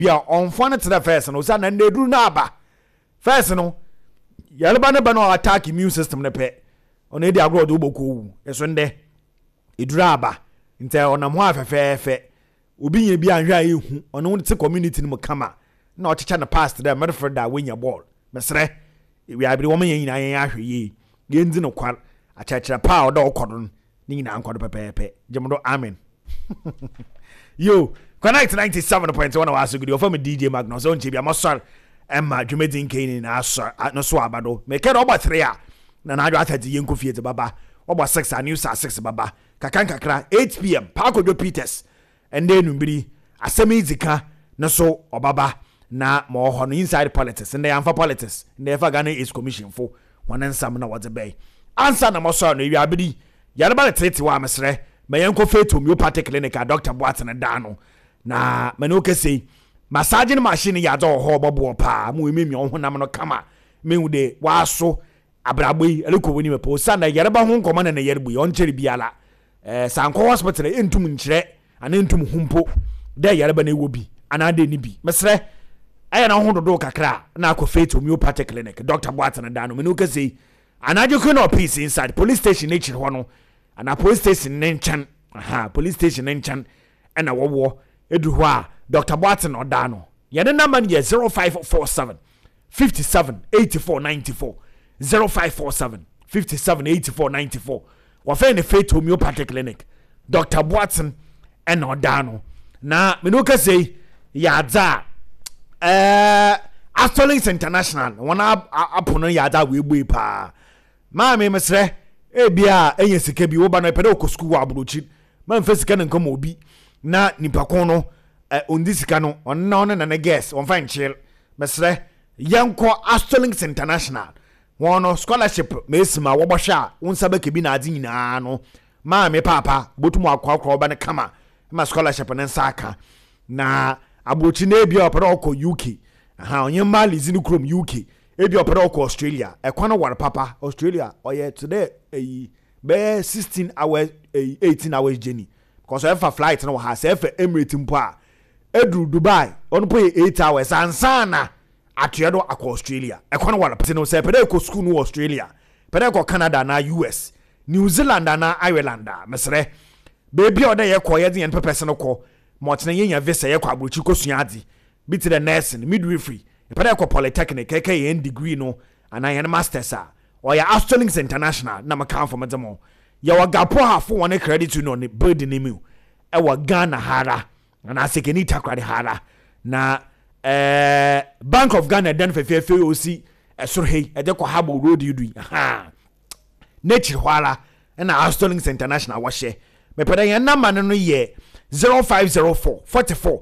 bia on fo na tira first no sa na ndeduru na aba first no yareba ne ba no attack immune system ne pe on e di agro do boku wu eso nde eduru aba nte onam ho afefefe obi nya bi anhwa ehu ono te community no kama na ochecha na past there Medford da wenya ball mesre we abiri wo men nyina yen ahwe yi gendi no kwar achachira pa odo okodo ni nyina ankodo pepepe jemodo amen yo connect 97.1 was good for me DJ Magnus on chibia mosor emma dwumedin kane na asor no so abado me ke do 3 a na na adwo atati yen kofie te baba obo 6 a news 6 baba kakan kakra 8 pm Pakojo Peters and then numbiri asemizika na so obaba na mo ho no inside politics and they am for politics and they ever Ghana is commission for one and some na what the bay answer na mo so no wi abidi yare ba tete wa mesre me yen ko fetu homeopathic clinic a Dr. Boateng dano na me no kese massaging machine ya do ho bobo pa mu emi ho nam no kama me hu de wa so abraboi eleko woni me po sana yare ba ho nkoma na yare bu on cheri biala sanko hospital entum nkyere ana entum humpo de yare ba na ewo bi ana de ni bi mesre aya na ho dodo kakra na akofeto homeopathic clinic Dr. Boateng dano me no kese anaje ko no peace inside police station nature ho no ana police station nenchan police station nenchan ana wowo edu ho a Dr. Boateng odano ye de number ye 0547 57 84 94 0547 57 84 94 wa fe ne Faith Homeopathic Clinic Dr. Boateng and odano na me no ka say ya za Astrolings International wana apono ya da we gbe pa ma me mesre ebia enye sika bi wo ba no pede okọ school wa abrochi man fa sika nko ma obi na nipa kon no ondi sika no onna na na guess on fine chill mesre yanko Astrolings International wono scholarship mesima wo bohwa wonsa ba kebi na adi nyina no ma me papa botumu akwa ba ne kama ma scholarship ne nsaka na abrochi na ebia pede okọ UK onye mali zinu krom UK ebi opera ko Australia ekwana war papa Australia oye today be 16 hours 18 hours journey because ever flight no ha se ever Emirates mpo a edu Dubai on po 8 hours ansana atuedo akọ Australia ekwana war pete no se pede ko school no Australia pede ko Canada na US New Zealand na Ireland mesre baby oda ye ko ye den pepese no ko mo tene yenya visa ye ko abrochi ko suade bit the nursing midwifery pede ko polytechnic KKN degree no and I masters or ya Astrolings International na maka for madamo ya wagapo hafo one credit no ne building nemu e wa Ghana hara na sekeni takwade hara na Bank of Ghana dan fefe osi esoro hei e de ko habo road yudu nature hwala na Astrolings International wa she me pede ya number no ye 0504 44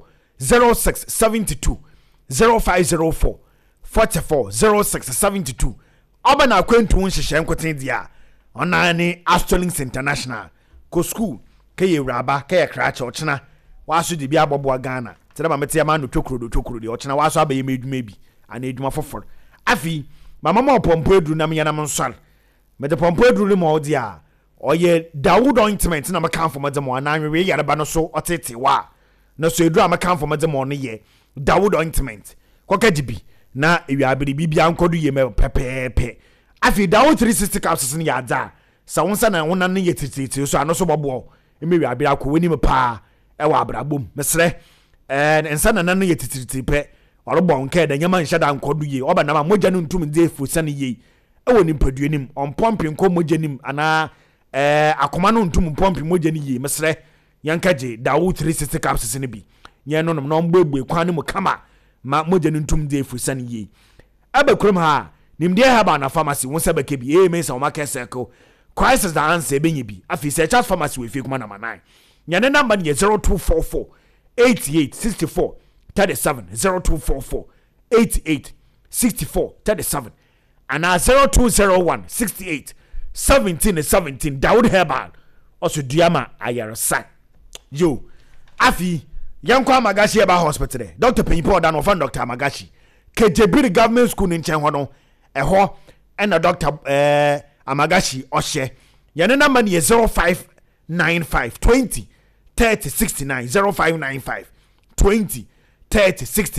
0672 0504 44 0672 Obana akwentu nhihye nkoten dia onani Astrolings International ko school keye wraba keye krache ochina waso de bia bobo Ghana tede ma mete ma no twokuro de ochina waso abaye medwuma bi ana edwuma fofor afi mama ma pompo edru na me yanam nsor me de pompo edru mo dia oye Dawood ointment na maka fo mademo ananwe we yareba no so otete wa na so edru amaka fo mademo no ye Dawood ointment kwakajibi na ewiabiri bibia nkodu yeme pepepe afi Dawood 360 capsules ni yada sa wonsa na wona ne yetititi so ano so bobo emewiabiri akowani me pa ewa abrabom mesre ensa na nan yetititi pe orobo nka da nyama nhada nkodu ye oba na ma moja no ntum de efusa ne ye ewo ni mpaduanim on pompi nko moja nim ana akoma no ntum pompi moja ne ye mesre yankaje Dawood 360 capsules ne bi ye no no mbegbe kwan mu kama ma moja ntum de efusa ne ye abakrom ha nimde ha ba na pharmacy wonsa ba kebi mensa o market circle crisis da answer benye bi afi se chat pharmacy we fi kuma na manai nyane number ne 0244 88 64 37 0244 88 64 37 and 0201 68 17 17 Dawood Herbal also Diama Ayarasa yo afi yanko Amagashi Eba Hospital Dr. Penyipo dan ofan Dr. Amagashi KJB government school in nchen ho no eho and Dr. Amagashi ohye yene number ne 0595 20 30 69 0595 20 30 60